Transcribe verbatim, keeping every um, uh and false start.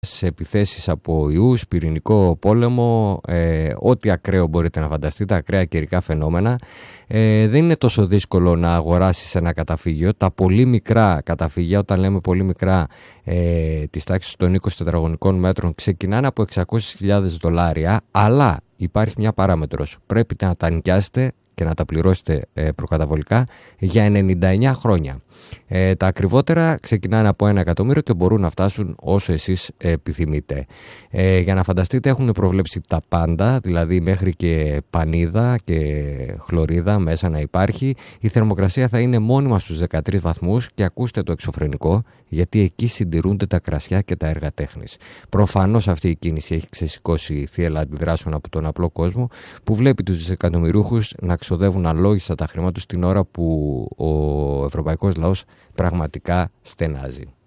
σε επιθέσεις από ιούς, πυρηνικό πόλεμο, ε, ό,τι ακραίο μπορείτε να φανταστείτε, ακραία καιρικά φαινόμενα. Ε, δεν είναι τόσο δύσκολο να αγοράσεις ένα καταφύγιο. Τα πολύ μικρά καταφύγια, όταν λέμε πολύ μικρά, ε, της τάξης των είκοσι τετραγωνικών μέτρων, ξεκινάνε από εξακόσιες χιλιάδες δολάρια, αλλά υπάρχει μια παράμετρος. Πρέπει να τα νοικιάσετε και να τα πληρώσετε ε, προκαταβολικά για ενενήντα εννέα χρόνια. Ε, τα ακριβότερα ξεκινάνε από ένα εκατομμύριο και μπορούν να φτάσουν όσο εσείς επιθυμείτε. Ε, για να φανταστείτε, έχουν προβλέψει τα πάντα, δηλαδή μέχρι και πανίδα και χλωρίδα μέσα να υπάρχει. Η θερμοκρασία θα είναι μόνιμα στους δεκατρείς βαθμούς και ακούστε το εξωφρενικό, γιατί εκεί συντηρούνται τα κρασιά και τα έργα τέχνης. Προφανώς αυτή η κίνηση έχει ξεσηκώσει θύελλα αντιδράσεων από τον απλό κόσμο, που βλέπει τους δισεκατομμυρούχους να ξοδεύουν αλόγιστα τα χρήματα τους την ώρα που ο ευρωπαϊκός λαός πραγματικά στενάζει.